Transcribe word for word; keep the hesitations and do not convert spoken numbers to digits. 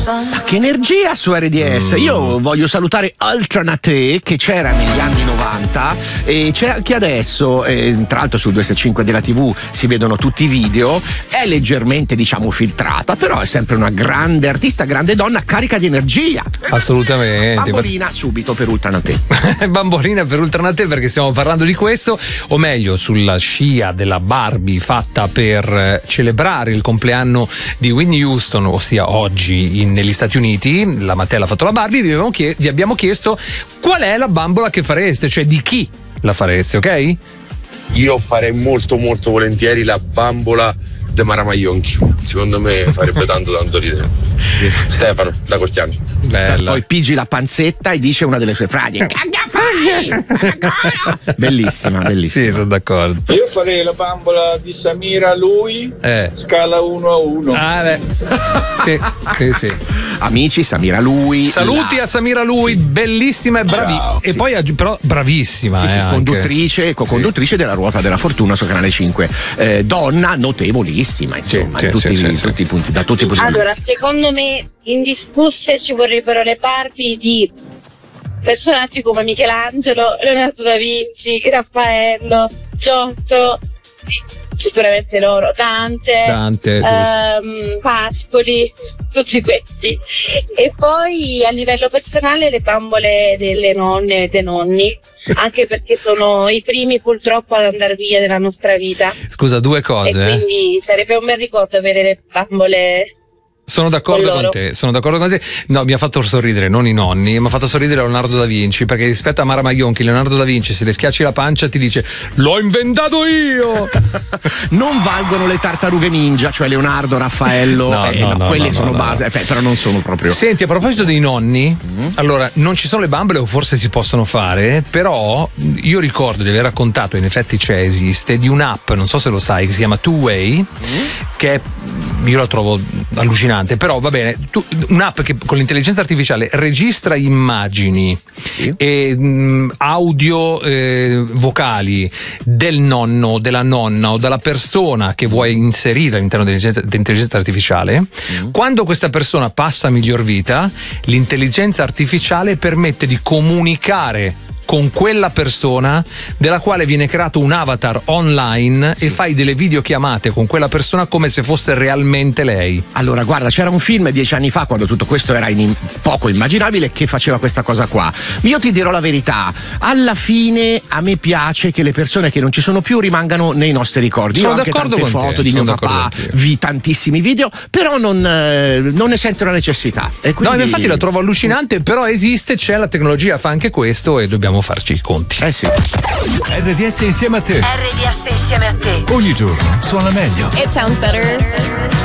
Ma che energia su R D S. Mm. Io voglio salutare Altranate, che c'era negli anni novanta e c'è anche adesso, e tra l'altro sul duecentosessantacinque della tivù si vedono tutti i video. È leggermente, diciamo, filtrata, però è sempre una grande artista, grande donna, carica di energia. Assolutamente. Bambolina subito per Altranate. Bambolina per Altranate, perché stiamo parlando di questo, o meglio sulla scia della Barbie fatta per celebrare il compleanno di Whitney Houston, ossia oggi in, negli Stati Uniti. La Mattel ha fatto la Barbie. Vi abbiamo, chied- vi abbiamo chiesto qual è la bambola che fareste, cioè di chi la fareste, ok? Io farei molto molto volentieri la bambola di Mara Maionchi. Secondo me farebbe tanto tanto ridere. Stefano da Cortiano. Bella. Poi pigi la panzetta e dice una delle sue frasi. Bellissima, bellissima. Sì, sono d'accordo. Io farei la bambola di Samira lui, eh. scala uno a uno. Ah, beh. Sì, sì, sì. Amici, Samira lui. Saluti la... a Samira lui, sì. Bellissima e bravissima. E sì. poi però bravissima. Sì, eh, sì, anche. conduttrice, co-conduttrice sì. della Ruota della Fortuna su Canale cinque. Eh, donna notevolissima, insomma, sì, in tutti, sì, in sì, tutti sì. i punti, da tutti i punti di vista. Allora, secondo me indiscusse ci vorrebbero le Barbie di personaggi come Michelangelo, Leonardo da Vinci, Raffaello, Giotto, sicuramente loro, Dante, Dante ehm, Pascoli, tutti questi. E poi a livello personale le bambole delle nonne e dei nonni, anche perché sono i primi purtroppo ad andare via della nostra vita. Scusa, due cose. E quindi sarebbe un bel ricordo avere le bambole. Sono d'accordo con, con te, sono d'accordo con te. No, mi ha fatto sorridere, non i nonni, mi ha fatto sorridere Leonardo da Vinci, perché rispetto a Mara Maionchi, Leonardo da Vinci, se le schiacci la pancia ti dice l'ho inventato io. Non valgono le tartarughe ninja, cioè Leonardo, Raffaello, no, eh, no, no, no, quelle no, sono no, base, no. Eh, però non sono proprio. Senti, a proposito dei nonni, mm. allora non ci sono le bambole, o forse si possono fare, però io ricordo di aver raccontato, in effetti c'è, esiste, di un'app, non so se lo sai, che si chiama Two Way, mm. che è, io la trovo allucinante, però va bene, tu, un'app che con l'intelligenza artificiale registra immagini sì. e mh, audio eh, vocali del nonno, della nonna o della persona che vuoi inserire all'interno dell'intelligenza, dell'intelligenza artificiale. Mm. Quando questa persona passa a miglior vita, l'intelligenza artificiale permette di comunicare con quella persona, della quale viene creato un avatar online, sì. e fai delle videochiamate con quella persona come se fosse realmente lei. Allora guarda, c'era un film dieci anni fa, quando tutto questo era in, poco immaginabile, che faceva questa cosa qua. Io ti dirò la verità, alla fine a me piace che le persone che non ci sono più rimangano nei nostri ricordi. Sono Io ho anche tante foto te. di sono mio papà, vi tantissimi video, però non, eh, non ne sento la necessità. E quindi... No, infatti la trovo allucinante, però esiste, c'è, la tecnologia fa anche questo e dobbiamo farci i conti. Eh sì. R D S insieme a te. R D S insieme a te. Ogni giorno suona meglio. It sounds better.